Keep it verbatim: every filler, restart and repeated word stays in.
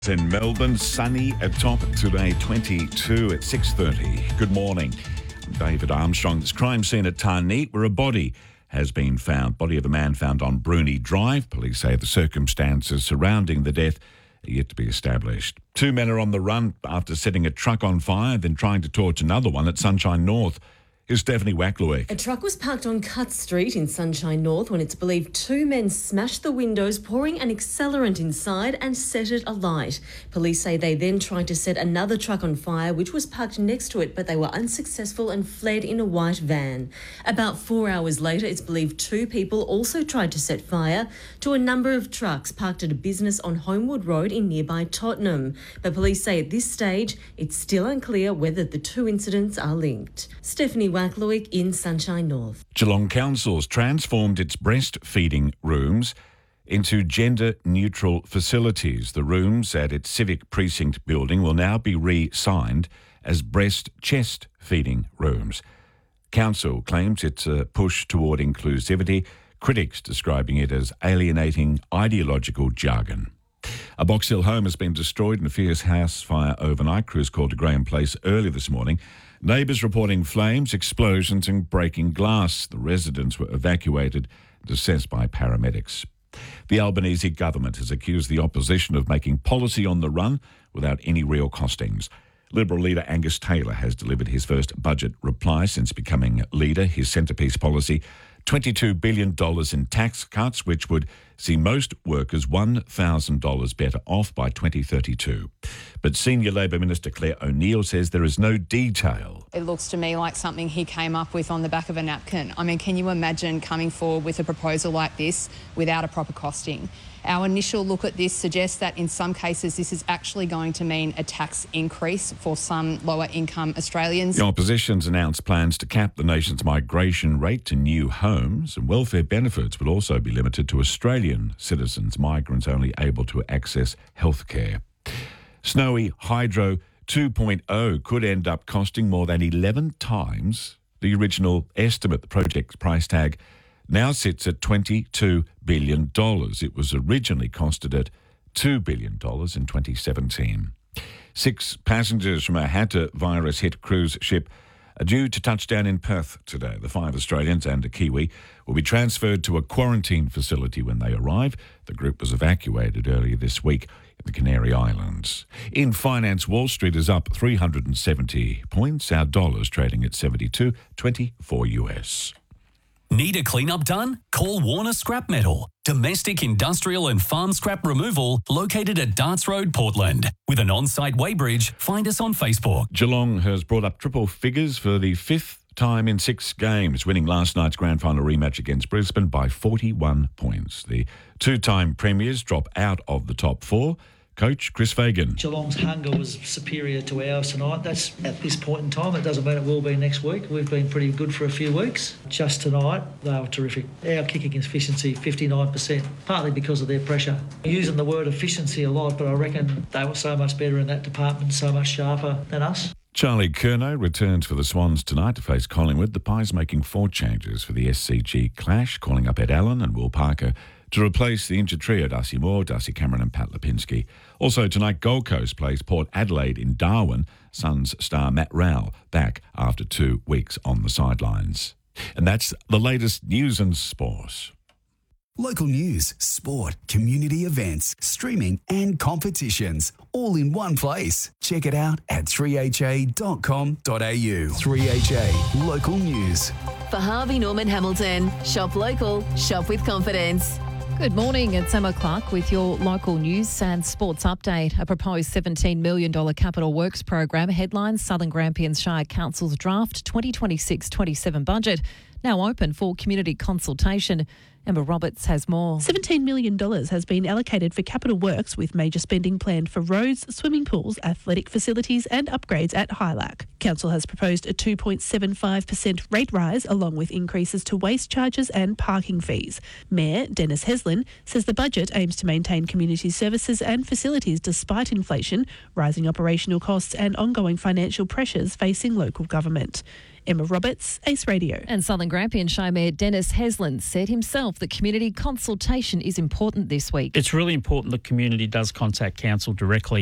In Melbourne, sunny at top today, twenty-two at six thirty. Good morning. I'm David Armstrong. This crime scene at Tarneet where a body has been found. Body of a man found on Bruni Drive. Police say the circumstances surrounding the death are yet to be established. Two men are on the run after setting a truck on fire, then trying to torch another one at Sunshine North. Here's Stephanie Wacklewick. A truck was parked on Cut Street in Sunshine North when it's believed two men smashed the windows, pouring an accelerant inside and set it alight. Police say they then tried to set another truck on fire, which was parked next to it, but they were unsuccessful and fled in a white van. About four hours later, it's believed two people also tried to set fire to a number of trucks parked at a business on Homewood Road in nearby Tottenham. But police say at this stage, it's still unclear whether the two incidents are linked. Stephanie Wacklewick in Sunshine North. Geelong Council's transformed its breastfeeding rooms into gender-neutral facilities. The rooms at its Civic Precinct building will now be re-signed as breast-chest feeding rooms. Council claims it's a push toward inclusivity, critics describing it as alienating ideological jargon. A Box Hill home has been destroyed in a fierce house fire overnight. Crews called to Graham Place early this morning. Neighbours reporting flames, explosions and breaking glass. The residents were evacuated and assessed by paramedics. The Albanese government has accused the opposition of making policy on the run without any real costings. Liberal leader Angus Taylor has delivered his first budget reply since becoming leader. His centrepiece policy, twenty-two billion dollars in tax cuts, which would see most workers one thousand dollars better off by twenty thirty-two. But Senior Labor Minister Claire O'Neill says there is no detail. It looks to me like something he came up with on the back of a napkin. I mean, can you imagine coming forward with a proposal like this without a proper costing? Our initial look at this suggests that in some cases this is actually going to mean a tax increase for some lower income Australians. The opposition's announced plans to cap the nation's migration rate to new homes, and welfare benefits will also be limited to Australian citizens, migrants only able to access healthcare. Snowy Hydro two point oh could end up costing more than eleven times the original estimate. The project's price tag now sits at twenty-two billion dollars. It was originally costed at two billion dollars in twenty seventeen. Six passengers from a hantavirus-hit cruise ship are due to touch down in Perth today. The five Australians and a Kiwi will be transferred to a quarantine facility when they arrive. The group was evacuated earlier this week in the Canary Islands. In finance, Wall Street is up three hundred seventy points. Our dollar's trading at seventy-two twenty-four U S. Need a cleanup done? Call Warner Scrap Metal. Domestic, industrial and farm scrap removal located at Darts Road, Portland. With an on-site weighbridge, find us on Facebook. Geelong has brought up triple figures for the fifth time in six games, winning last night's grand final rematch against Brisbane by forty-one points. The two-time premiers drop out of the top four. Coach Chris Fagan. Geelong's hunger was superior to ours tonight. That's at this point in time. It doesn't mean it will be next week. We've been pretty good for a few weeks. Just tonight, they were terrific. Our kicking efficiency, fifty-nine percent, partly because of their pressure. Using the word efficiency a lot, but I reckon they were so much better in that department, so much sharper than us. Charlie Curnow returns for the Swans tonight to face Collingwood. The Pies making four changes for the S C G clash, calling up Ed Allen and Will Parker to replace the injured trio, Darcy Moore, Darcy Cameron and Pat Lipinski. Also tonight, Gold Coast plays Port Adelaide in Darwin. Suns star Matt Rowell back after two weeks on the sidelines. And that's the latest news and sport. Local news, sport, community events, streaming and competitions, all in one place. Check it out at three h a dot com dot a u. three H A Local News. For Harvey Norman Hamilton, shop local, shop with confidence. Good morning, it's Emma Clark with your local news and sports update. A proposed seventeen million dollars capital works program headlines Southern Grampians Shire Council's draft twenty twenty-six twenty-seven budget, now open for community consultation. Emma Roberts has more. seventeen million dollars has been allocated for capital works, with major spending planned for roads, swimming pools, athletic facilities and upgrades at Hylac. Council has proposed a two point seven five percent rate rise, along with increases to waste charges and parking fees. Mayor Dennis Heslin says the budget aims to maintain community services and facilities despite inflation, rising operational costs and ongoing financial pressures facing local government. Emma Roberts, Ace Radio. And Southern Grampian Shire Mayor Dennis Hasland said himself that community consultation is important this week. It's really important the community does contact council directly